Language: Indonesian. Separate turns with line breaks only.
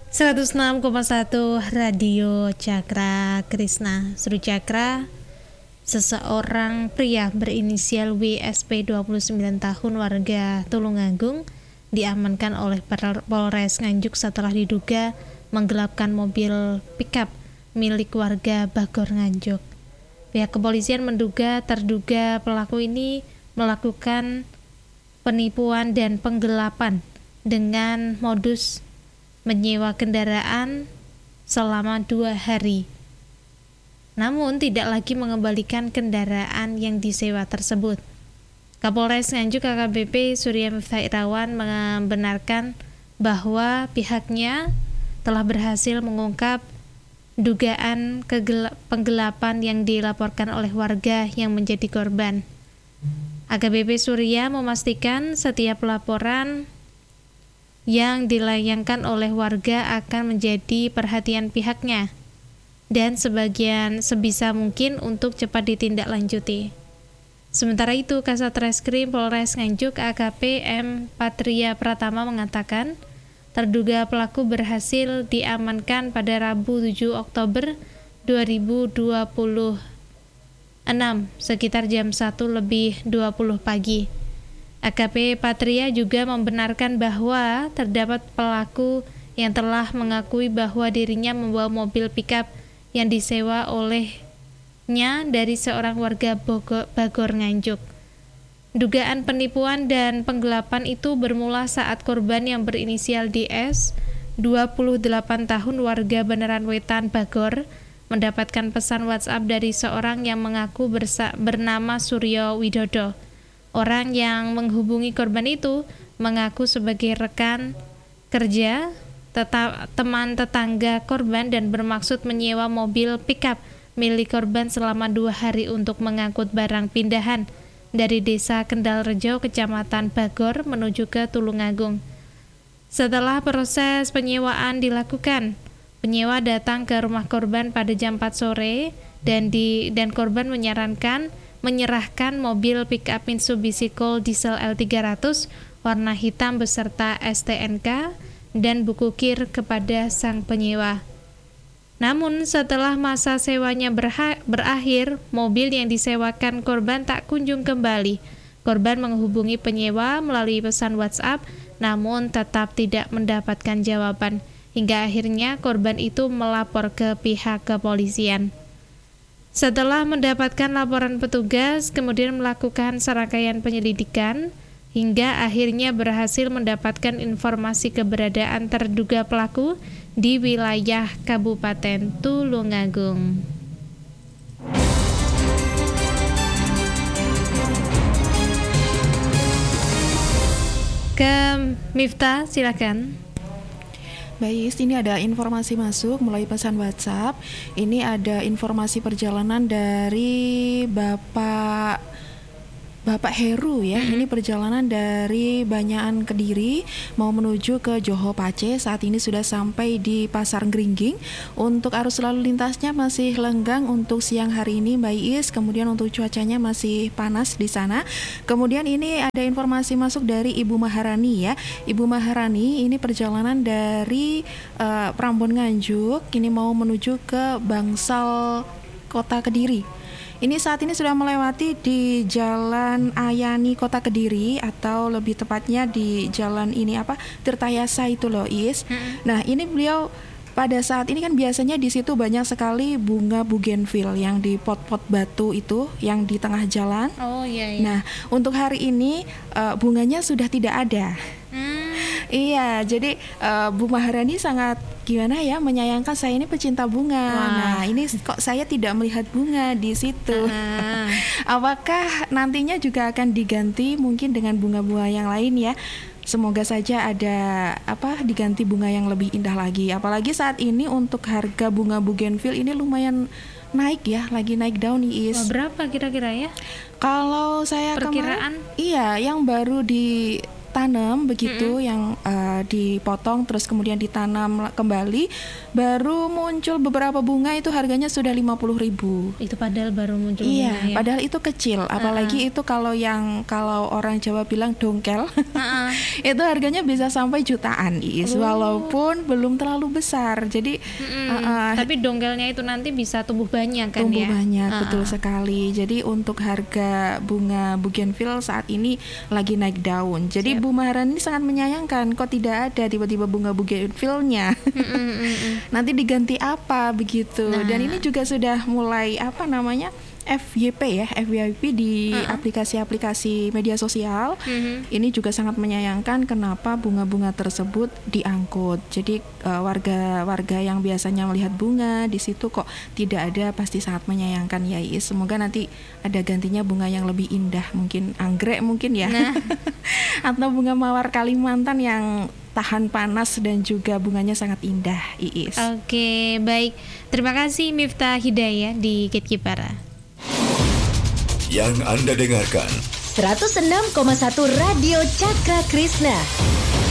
106,1 Radio Cakra Krisna. Seru Cakra, seseorang pria berinisial WSP 29 tahun warga Tulungagung diamankan oleh Polres Nganjuk setelah diduga menggelapkan mobil pickup milik warga Bagor Nganjuk. Pihak kepolisian menduga terduga pelaku ini melakukan penipuan dan penggelapan dengan modus menyewa kendaraan selama 2 hari. Namun tidak lagi mengembalikan kendaraan yang disewa tersebut. Kapolres Nganjuk AKBP Surya Miftah Irawan membenarkan bahwa pihaknya telah berhasil mengungkap dugaan penggelapan yang dilaporkan oleh warga yang menjadi korban. AKBP Surya memastikan setiap laporan yang dilayangkan oleh warga akan menjadi perhatian pihaknya dan sebisa mungkin untuk cepat ditindaklanjuti. Sementara itu, Kasat Reskrim Polres Nganjuk AKP M. Patria Pratama mengatakan terduga pelaku berhasil diamankan pada Rabu 7 Oktober 2026 sekitar jam 1:20 pagi. AKP Patria juga membenarkan bahwa terdapat pelaku yang telah mengakui bahwa dirinya membawa mobil pickup yang disewa olehnya dari seorang warga Bagor Nganjuk. Dugaan penipuan dan penggelapan itu bermula saat korban yang berinisial DS, 28 tahun warga Beneran Wetan Bagor, mendapatkan pesan WhatsApp dari seorang yang mengaku bernama Suryo Widodo. Orang yang menghubungi korban itu mengaku sebagai rekan kerja, teman tetangga korban dan bermaksud menyewa mobil pickup milik korban selama 2 hari untuk mengangkut barang pindahan dari desa Kendal Rejo, Kecamatan Bagor menuju ke Tulungagung. Setelah proses penyewaan dilakukan, penyewa datang ke rumah korban pada jam 4 sore dan korban menyerahkan mobil pickup Mitsubishi Colt diesel L300 warna hitam beserta STNK dan buku KIR kepada sang penyewa. Namun setelah masa sewanya berakhir, mobil yang disewakan korban tak kunjung kembali. Korban menghubungi penyewa melalui pesan WhatsApp, namun tetap tidak mendapatkan jawaban. Hingga akhirnya korban itu melapor ke pihak kepolisian. Setelah mendapatkan laporan petugas, kemudian melakukan serangkaian penyelidikan, hingga akhirnya berhasil mendapatkan informasi keberadaan terduga pelaku di wilayah Kabupaten Tulungagung. Ke Miftah, silakan.
Baik, ini ada informasi masuk melalui pesan WhatsApp. Ini ada informasi perjalanan dari Bapak Heru ya. Ini perjalanan dari Banyakan Kediri mau menuju ke Johor Pace. Saat ini sudah sampai di Pasar Gringging. Untuk arus lalu lintasnya masih lenggang untuk siang hari ini, Mbak Is. Kemudian untuk cuacanya masih panas di sana. Kemudian ini ada informasi masuk dari Ibu Maharani ya. Ibu Maharani ini perjalanan dari Prambon Nganjuk. Ini mau menuju ke Bangsal Kota Kediri. Ini saat ini sudah melewati di Jalan Ayani Kota Kediri, atau lebih tepatnya di jalan ini Tirtayasa itu loh, Is. Nah, ini beliau pada saat ini kan biasanya di situ banyak sekali bunga bougainville yang di pot-pot batu itu yang di tengah jalan.
Oh iya.
Nah, untuk hari ini bunganya sudah tidak ada. Iya, jadi Bu Maharani sangat menyayangkan, saya ini pecinta bunga.
Wah.
Nah, ini kok saya tidak melihat bunga di situ. Apakah nantinya juga akan diganti mungkin dengan bunga-bunga yang lain ya? Semoga saja ada diganti bunga yang lebih indah lagi. Apalagi saat ini untuk harga bunga bougainville ini lumayan naik ya, lagi naik daun nih, Is.
Berapa kira-kira ya?
Kalau saya
perkiraan?
Iya, yang baru di tanam begitu, yang dipotong terus kemudian ditanam kembali, baru muncul beberapa bunga itu harganya sudah 50.000.
Itu padahal baru muncul
Iya,
bunga, ya.
padahal itu kecil, apalagi itu kalau orang Jawa bilang dongkel, itu harganya bisa sampai jutaan, walaupun belum terlalu besar. Jadi
tapi dongkelnya itu nanti bisa tumbuh banyak kan,
tumbuh
ya?
banyak, betul sekali. Jadi untuk harga bunga bougainville saat ini lagi naik daun. Jadi Bu Maharani ini sangat menyayangkan kok tidak ada tiba-tiba bunga bougainville-nya. Nanti diganti apa begitu. Dan ini juga sudah mulai FYP di aplikasi-aplikasi media sosial. Ini juga sangat menyayangkan kenapa bunga-bunga tersebut diangkut. Jadi warga yang biasanya melihat bunga di situ kok tidak ada, pasti sangat menyayangkan, ya Iis. Semoga nanti ada gantinya bunga yang lebih indah, mungkin anggrek mungkin ya. Atau bunga mawar Kalimantan yang tahan panas dan juga bunganya sangat indah, Iis.
Oke, baik. Terima kasih Miftah Hidayah di Gatekeeper.
Yang Anda dengarkan
106,1 Radio Cakra Krishna.